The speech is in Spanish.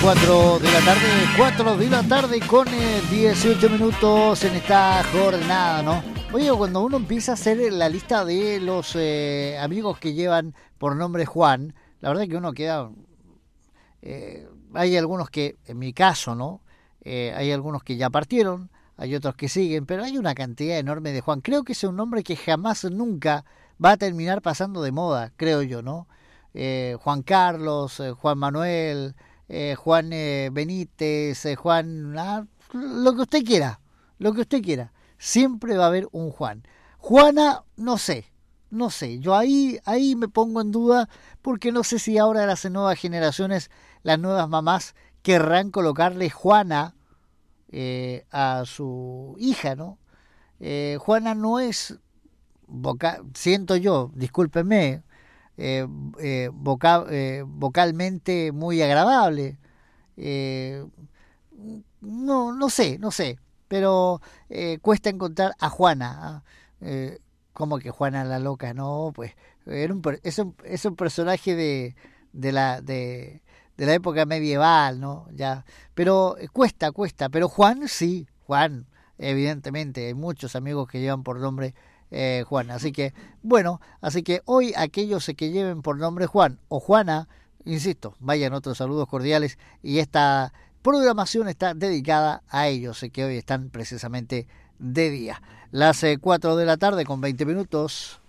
4 de la tarde con 18 minutos en esta jornada, ¿no? Oye, cuando uno empieza a hacer la lista de los amigos que llevan por nombre Juan, la verdad que uno queda... hay algunos que, en mi caso, ¿no? Hay algunos que ya partieron, hay otros que siguen, pero hay una cantidad enorme de Juan. Creo que es un nombre que jamás, nunca va a terminar pasando de moda, creo yo, ¿no? Juan Carlos, Juan Manuel... Juan Benítez, Juan, lo que usted quiera, siempre va a haber un Juan. Juana, no sé, yo ahí me pongo en duda, porque no sé si ahora las nuevas generaciones, las nuevas mamás, querrán colocarle Juana a su hija, ¿no? Juana no es, siento yo, discúlpenme, vocalmente muy agradable. No sé, pero cuesta encontrar a Juana. Como que Juana la loca, no, pues es un personaje de la época medieval, ¿no? Ya, pero cuesta, pero Juan sí, Juan, evidentemente, hay muchos amigos que llevan por nombre Juan, así que hoy aquellos que lleven por nombre Juan o Juana, insisto, vayan otros saludos cordiales, y esta programación está dedicada a ellos que hoy están precisamente de día. Las 4 de la tarde con 20 minutos.